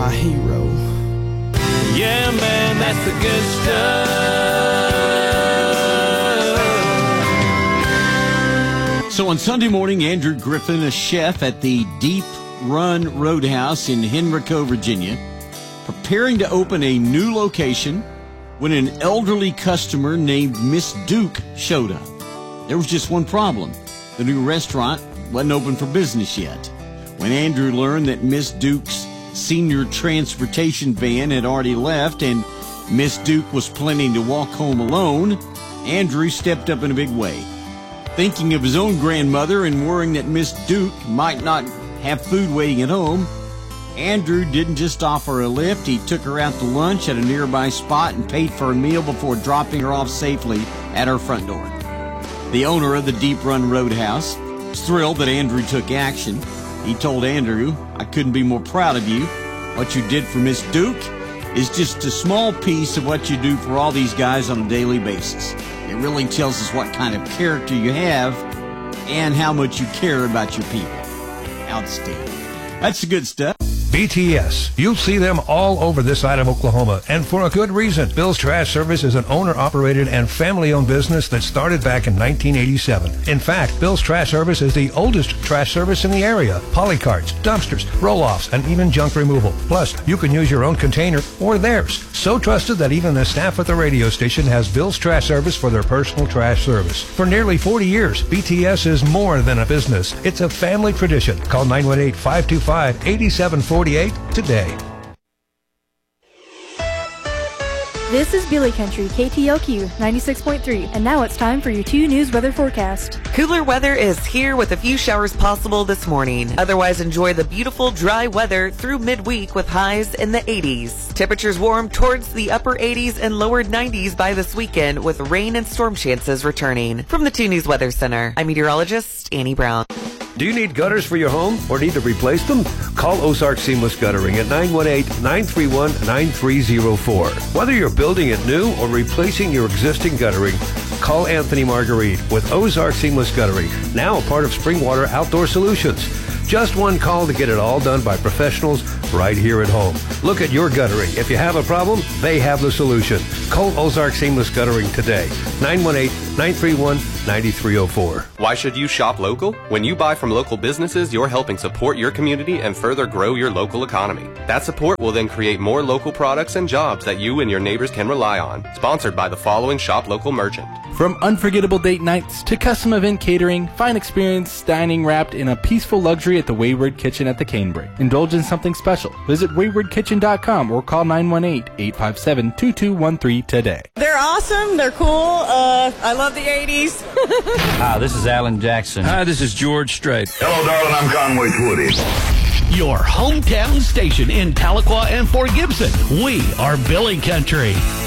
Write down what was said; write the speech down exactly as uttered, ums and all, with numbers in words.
my hero. Yeah, man, that's the good stuff. So on Sunday morning, Andrew Griffin, a chef at the Deep Run Roadhouse in Henrico, Virginia, preparing to open a new location when an elderly customer named Miss Duke showed up. There was just one problem. The new restaurant wasn't open for business yet. When Andrew learned that Miss Duke's senior transportation van had already left and Miss Duke was planning to walk home alone, Andrew stepped up in a big way. Thinking of his own grandmother and worrying that Miss Duke might not have food waiting at home, Andrew didn't just offer a lift. He took her out to lunch at a nearby spot and paid for a meal before dropping her off safely at her front door. The owner of the Deep Run Roadhouse was thrilled that Andrew took action. He told Andrew, "I couldn't be more proud of you. What you did for Miss Duke is just a small piece of what you do for all these guys on a daily basis. It really tells us what kind of character you have and how much you care about your people." Outstanding. That's the good stuff. B T S. You'll see them all over this side of Oklahoma, and for a good reason. Bill's Trash Service is an owner-operated and family-owned business that started back in nineteen eighty-seven. In fact, Bill's Trash Service is the oldest trash service in the area. Polycarts, dumpsters, roll-offs, and even junk removal. Plus, you can use your own container or theirs. So trusted that even the staff at the radio station has Bill's Trash Service for their personal trash service. For nearly forty years, B T S is more than a business. It's a family tradition. Call nine one eight, five two five, eight seven four eight today. This is Billy Country, K T L Q ninety-six point three, and now it's time for your two news weather forecast. Cooler weather is here with a few showers possible this morning. Otherwise, enjoy the beautiful dry weather through midweek with highs in the eighties. Temperatures warm towards the upper eighties and lower nineties by this weekend with rain and storm chances returning. From the two News Weather Center, I'm meteorologist Annie Brown. Do you need gutters for your home or need to replace them? Call Ozark Seamless Guttering at nine one eight, nine three one, nine three zero four. Whether you're building it new or replacing your existing guttering, call Anthony Marguerite with Ozark Seamless Guttering, now a part of Springwater Outdoor Solutions. Just one call to get it all done by professionals right here at home. Look at your guttering. If you have a problem, they have the solution. Call Ozark Seamless Guttering today. nine one eight, nine three one, nine three zero four. Why should you shop local? When you buy from local businesses, you're helping support your community and further grow your local economy. That support will then create more local products and jobs that you and your neighbors can rely on. Sponsored by the following shop local merchant. From unforgettable date nights to custom event catering, fine experience dining wrapped in a peaceful luxury at the Wayward Kitchen at the Canebrake. Indulge in something special. Visit wayward kitchen dot com or call nine one eight, eight five seven, two two one three today. They're awesome. They're cool. Uh, I love the eighties. Hi, this is Alan Jackson. Hi, this is George Strait. Hello, darling. I'm Conway Twitty. Your hometown station in Tahlequah and Fort Gibson. We are Billy Country.